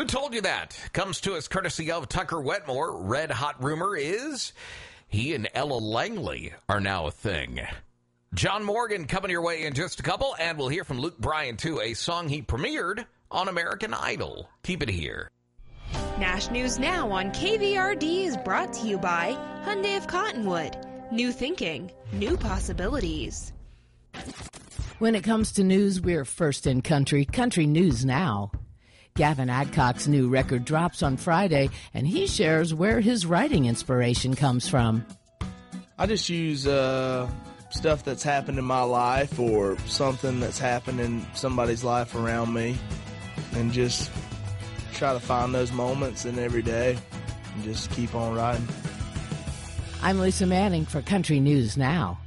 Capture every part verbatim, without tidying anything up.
Who told you that? Comes to us courtesy of Tucker Wetmore. Red hot rumor is he and Ella Langley are now a thing. John Morgan coming your way in just a couple, and we'll hear from Luke Bryan, too, a song he premiered on American Idol. Keep it here. Nash News Now on K V R D is brought to you by Hyundai of Cottonwood. New thinking, new possibilities. When it comes to news, we're first in country. Country News Now. Gavin Adcock's new record drops on Friday, and he shares where his writing inspiration comes from. I just use uh, stuff that's happened in my life or something that's happened in somebody's life around me, and just try to find those moments in every day and just keep on riding. I'm Lisa Manning for Country News Now.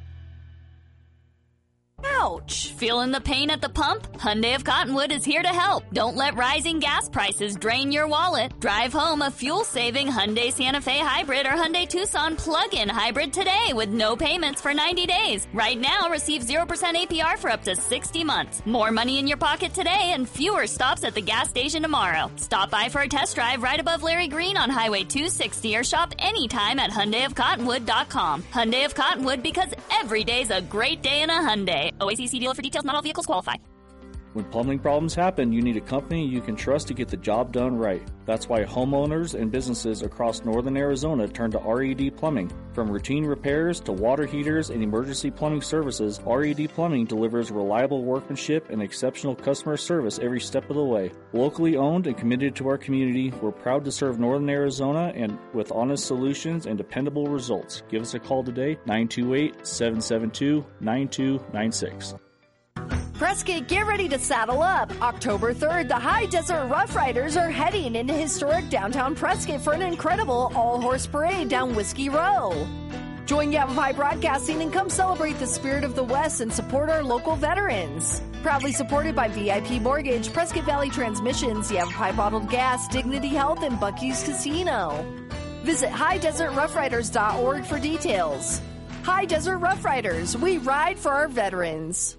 Ouch! Feeling the pain at the pump? Hyundai of Cottonwood is here to help. Don't let rising gas prices drain your wallet. Drive home a fuel-saving Hyundai Santa Fe Hybrid or Hyundai Tucson plug-in hybrid today with no payments for ninety days. Right now, receive zero percent A P R for up to sixty months. More money in your pocket today and fewer stops at the gas station tomorrow. Stop by for a test drive right above Larry Green on Highway two sixty or shop anytime at Hyundai of Cottonwood dot com. Hyundai of Cottonwood, because every day's a great day in a Hyundai. O A C C dealer for details. Not all vehicles qualify. When plumbing problems happen, you need a company you can trust to get the job done right. That's why homeowners and businesses across northern Arizona turn to R E D Plumbing. From routine repairs to water heaters and emergency plumbing services, R E D Plumbing delivers reliable workmanship and exceptional customer service every step of the way. Locally owned and committed to our community, we're proud to serve northern Arizona and with honest solutions and dependable results. Give us a call today, nine two eight, seven seven two, nine two nine six. Prescott, get ready to saddle up. October third, the High Desert Rough Riders are heading into historic downtown Prescott for an incredible all-horse parade down Whiskey Row. Join Yavapai Broadcasting and come celebrate the spirit of the West and support our local veterans. Proudly supported by V I P Mortgage, Prescott Valley Transmissions, Yavapai Bottled Gas, Dignity Health, and Buc-ee's Casino. Visit high desert rough riders dot org for details. High Desert Rough Riders, we ride for our veterans.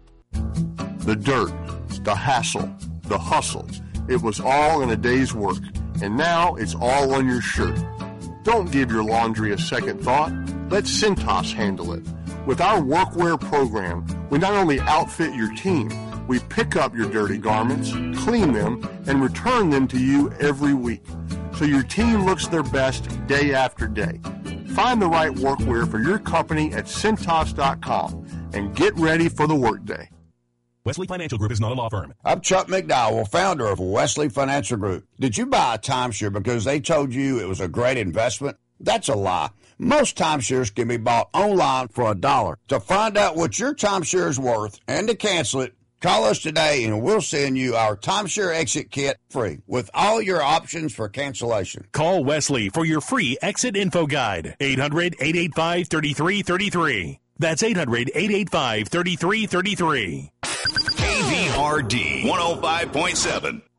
The dirt, the hassle, the hustle. It was all in a day's work, and now it's all on your shirt. Don't give your laundry a second thought. Let Cintas handle it. With our workwear program, we not only outfit your team, we pick up your dirty garments, clean them, and return them to you every week, so your team looks their best day after day. Find the right workwear for your company at Cintas dot com and get ready for the workday. Wesley Financial Group is not a law firm. I'm Chuck McDowell, founder of Wesley Financial Group. Did you buy a timeshare because they told you it was a great investment? That's a lie. Most timeshares can be bought online for a dollar. To find out what your timeshare is worth and to cancel it, call us today and we'll send you our timeshare exit kit free with all your options for cancellation. Call Wesley for your free exit info guide. eight hundred, eight eight five, three three three three. That's eight hundred, eight eight five, three three three three. K V R D one oh five point seven.